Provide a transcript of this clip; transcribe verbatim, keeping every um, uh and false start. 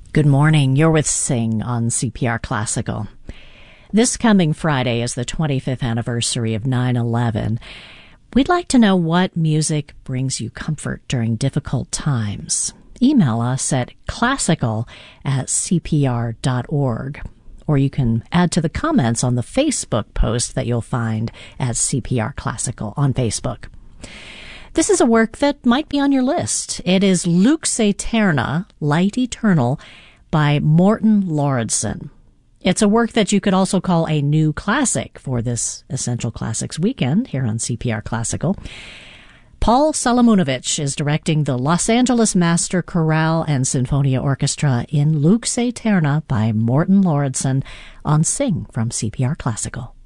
Good morning. You're with Sing on C P R Classical. This coming Friday is the twenty-fifth anniversary of nine eleven. We'd like to know what music brings you comfort during difficult times. Email us at classical at c p r dot org. Or you can add to the comments on the Facebook post that you'll find at C P R Classical on Facebook. This is a work that might be on your list. It is Lux Aeterna, Light Eternal, by Morten Lauridsen. It's a work that you could also call a new classic for this Essential Classics weekend here on C P R Classical. Paul Solomunovich is directing the Los Angeles Master Chorale and Sinfonia Orchestra in Lux Aeterna by Morten Lauridsen on Sing from C P R Classical.